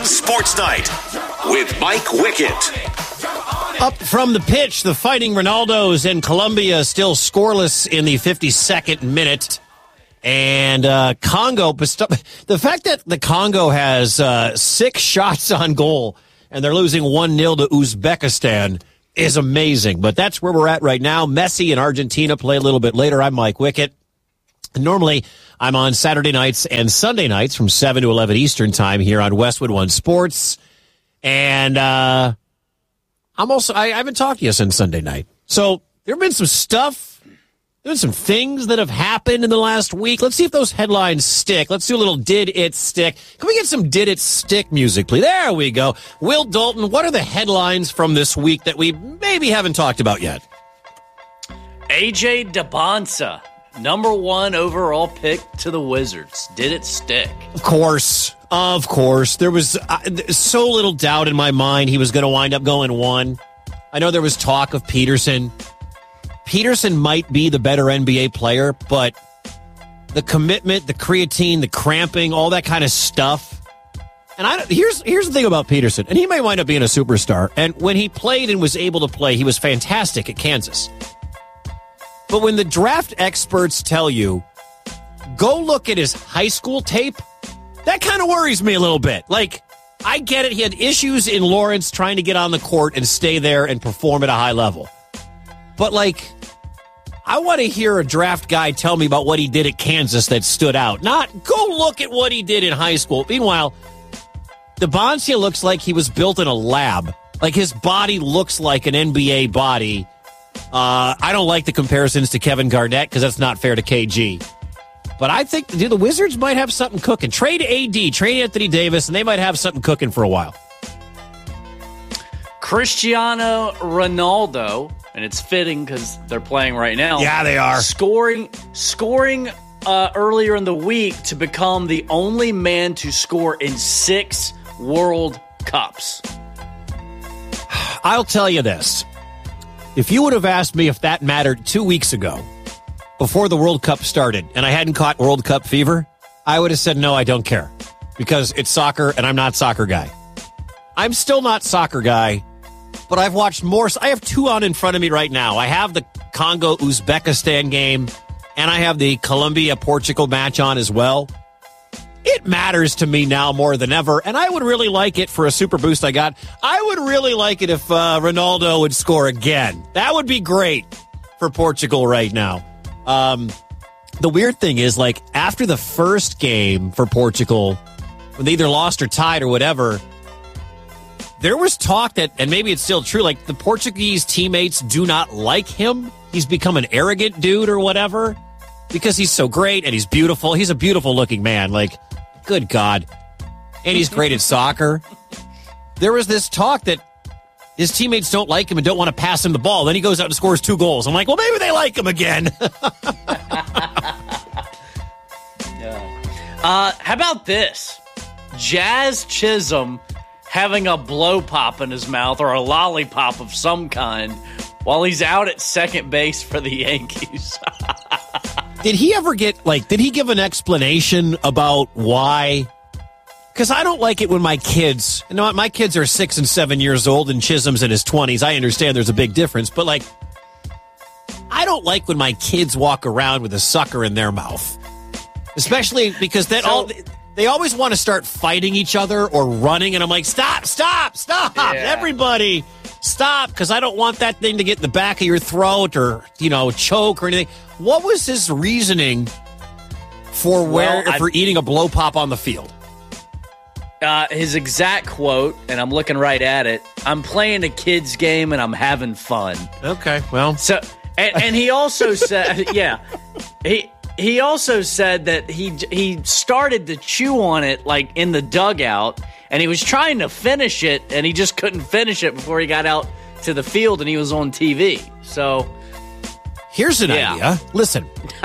Sports Night with Mike Wickett. Up from the pitch, the Fighting Ronaldos in Colombia still scoreless in the 52nd minute. And Congo, the fact that the Congo has 6 shots on goal and they're losing 1-0 to Uzbekistan is amazing. But that's where we're at right now. Messi and Argentina play a little bit later. I'm Mike Wickett. Normally, I'm on Saturday nights and Sunday nights from 7 to 11 Eastern time here on Westwood One Sports. And I haven't talked to you since Sunday night. So there have been some stuff. There's some things that have happened in the last week. Let's see if those headlines stick. Let's do a little Did It Stick. Can we get some Did It Stick music, please? There we go. Will Dalton, what are the headlines from this week that we maybe haven't talked about yet? AJ Dybala, number 1 overall pick to the Wizards. Did it stick? Of course. There was so little doubt in my mind he was going to wind up going 1. I know there was talk of Peterson. Peterson might be the better NBA player, but the commitment, the creatine, the cramping, all that kind of stuff. And here's the thing about Peterson, and he may wind up being a superstar. And when he played and was able to play, he was fantastic at Kansas. But when the draft experts tell you, go look at his high school tape, that kind of worries me a little bit. Like, I get it. He had issues in Lawrence trying to get on the court and stay there and perform at a high level. But, like, I want to hear a draft guy tell me about what he did at Kansas that stood out. Not, go look at what he did in high school. Meanwhile, Dybala looks like he was built in a lab. Like, his body looks like an NBA body. I don't like the comparisons to Kevin Garnett because that's not fair to KG. But I think the Wizards might have something cooking. Trade AD, trade Anthony Davis, and they might have something cooking for a while. Cristiano Ronaldo, and it's fitting because they're playing right now. Yeah, they are. Scoring earlier in the week to become the only man to score in 6 World Cups. I'll tell you this. If you would have asked me if that mattered 2 weeks ago, before the World Cup started, and I hadn't caught World Cup fever, I would have said, no, I don't care. Because it's soccer, and I'm not soccer guy. I'm still not soccer guy, but I've watched more. I have 2 on in front of me right now. I have the Congo-Uzbekistan game, and I have the Colombia-Portugal match on as well. It matters to me now more than ever, and I would really like it for a super boost I got. I would really like it if Ronaldo would score again. That would be great for Portugal right now. The weird thing is, like, after the first game for Portugal, when they either lost or tied or whatever, there was talk that, and maybe it's still true, like, the Portuguese teammates do not like him. He's become an arrogant dude or whatever because he's so great and he's beautiful. He's a beautiful looking man. Like, good God. And he's great at soccer. There was this talk that his teammates don't like him and don't want to pass him the ball. Then he goes out and scores 2 goals. I'm like, well, maybe they like him again. How about this? Jazz Chisholm having a blow pop in his mouth or a lollipop of some kind while he's out at second base for the Yankees. Did he ever did he give an explanation about why? Because I don't like it when my kids, my kids are 6 and 7 years old and Chisholm's in his 20s. I understand there's a big difference, but like, I don't like when my kids walk around with a sucker in their mouth, especially because they always want to start fighting each other or running. And I'm like, stop, yeah. Everybody stop. Because I don't want that thing to get in the back of your throat or, choke or anything. What was his reasoning for eating a blow pop on the field? His exact quote, and I'm looking right at it, I'm playing a kid's game and I'm having fun. Okay, well. So, and he also said, yeah, he also said that he started to chew on it like in the dugout, and he was trying to finish it, and he just couldn't finish it before he got out to the field and he was on TV. So, here's an idea. Listen.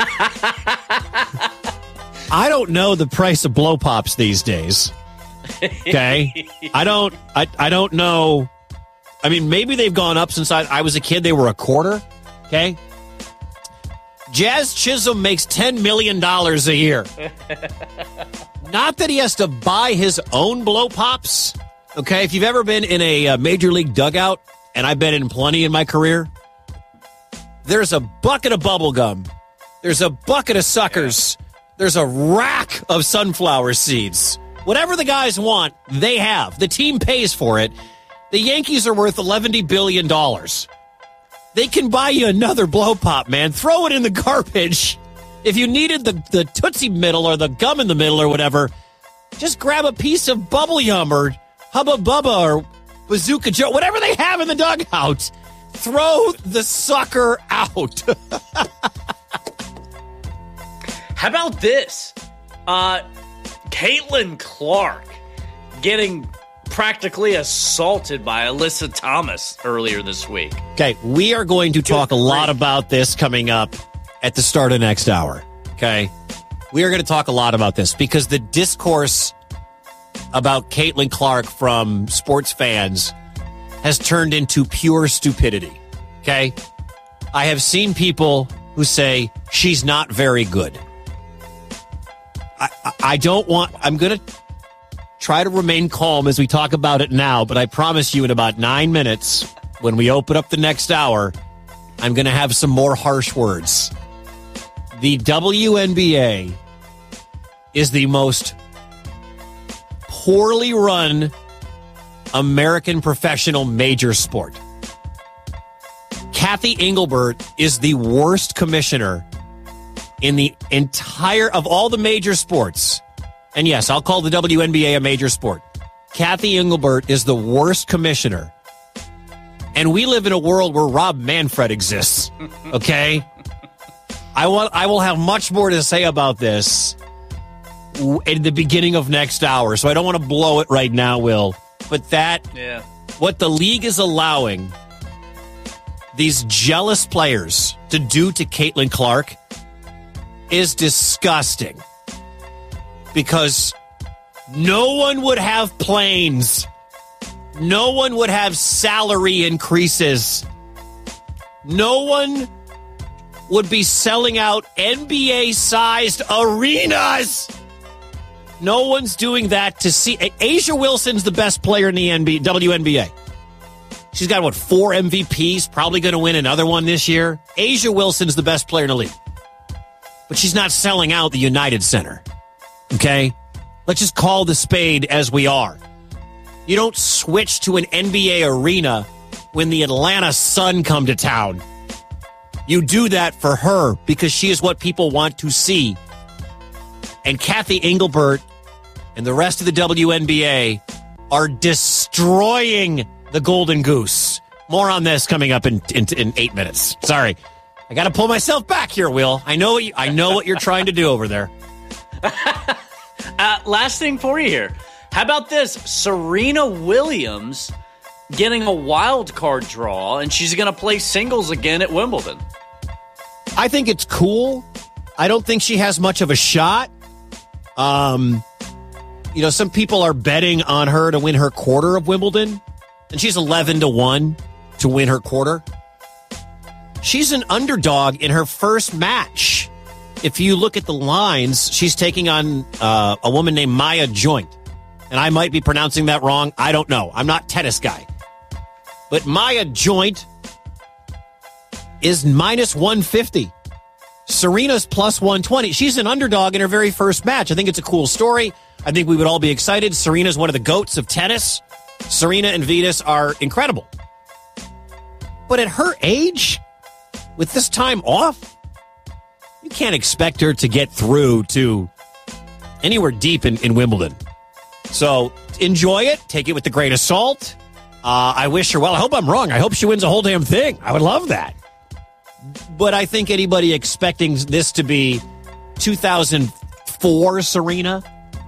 I don't know the price of blow pops these days. Okay, I don't know. I mean, maybe they've gone up since I was a kid. They were a quarter. Okay, Jazz Chisholm makes $10 million a year. Not that he has to buy his own blow pops. Okay, if you've ever been in a major league dugout, and I've been in plenty in my career, there's a bucket of bubble gum. There's a bucket of suckers. There's a rack of sunflower seeds. Whatever the guys want, they have. The team pays for it. The Yankees are worth $11 billion. They can buy you another blow pop, man. Throw it in the garbage. If you needed the Tootsie Middle or the gum in the middle or whatever, just grab a piece of Bubble Yum or Hubba Bubba or Bazooka Joe, whatever they have in the dugout. Throw the sucker out. How about this? Caitlin Clark getting practically assaulted by Alyssa Thomas earlier this week. Okay, we are going to talk a lot about this coming up at the start of next hour. Okay, we are going to talk a lot about this because the discourse about Caitlin Clark from sports fans has turned into pure stupidity. Okay, I have seen people who say she's not very good. I'm going to try to remain calm as we talk about it now, but I promise you in about 9 minutes, when we open up the next hour, I'm going to have some more harsh words. The WNBA is the most poorly run American professional major sport. Kathy Engelbert is the worst commissioner in the entire of all the major sports. And yes, I'll call the WNBA a major sport. Kathy Engelbert is the worst commissioner. And we live in a world where Rob Manfred exists. Okay? I will have much more to say about this in the beginning of next hour. So I don't want to blow it right now, Will. But what the league is allowing these jealous players to do to Caitlin Clark is disgusting. Because no one would have planes. No one would have salary increases. No one would be selling out NBA-sized arenas. No one's doing that to see. A'ja Wilson's the best player in the WNBA. She's got, 4 MVPs, probably going to win another one this year. A'ja Wilson's the best player in the league. But she's not selling out the United Center. Okay? Let's just call the spade as we are. You don't switch to an NBA arena when the Atlanta Sun come to town. You do that for her because she is what people want to see. And Kathy Engelbert and the rest of the WNBA are destroying the Golden Goose. More on this coming up in 8 minutes. Sorry. I got to pull myself back here, Will. I know what you're trying to do over there. Last thing for you here. How about this? Serena Williams getting a wild card draw, and she's going to play singles again at Wimbledon. I think it's cool. I don't think she has much of a shot. Some people are betting on her to win her quarter of Wimbledon, and she's 11-1 to win her quarter. She's an underdog in her first match. If you look at the lines, she's taking on a woman named Maya Joint. And I might be pronouncing that wrong. I don't know. I'm not a tennis guy. But Maya Joint is minus 150. Serena's plus 120. She's an underdog in her very first match. I think it's a cool story. I think we would all be excited. Serena's one of the GOATs of tennis. Serena and Venus are incredible. But at her age, with this time off, you can't expect her to get through to anywhere deep in Wimbledon. So enjoy it. Take it with a grain of salt. I wish her well. I hope I'm wrong. I hope she wins a whole damn thing. I would love that. But I think anybody expecting this to be 2004 Serena,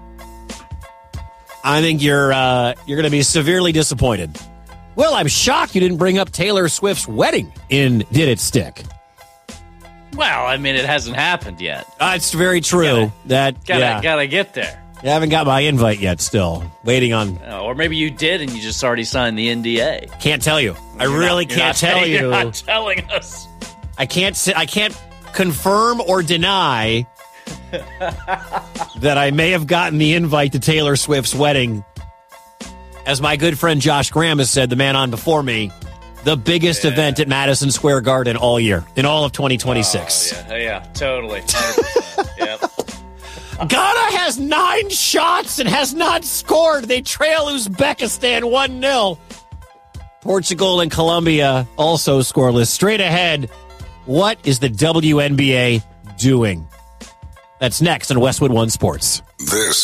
I think you're going to be severely disappointed. Well, I'm shocked you didn't bring up Taylor Swift's wedding in Did It Stick? Well, I mean, it hasn't happened yet. It's very true. Gotta get there. I haven't got my invite yet still. Waiting on... or maybe you did and you just already signed the NDA. Can't tell you. I really can't tell you. You're not telling us. I can't confirm or deny that I may have gotten the invite to Taylor Swift's wedding. As my good friend Josh Graham has said, the man on before me, the biggest event at Madison Square Garden all year, in all of 2026. Oh, yeah, totally. 100%. Yep. Ghana has 9 shots and has not scored. They trail Uzbekistan 1-0. Portugal and Colombia also scoreless. Straight ahead, what is the WNBA doing? That's next on Westwood One Sports. This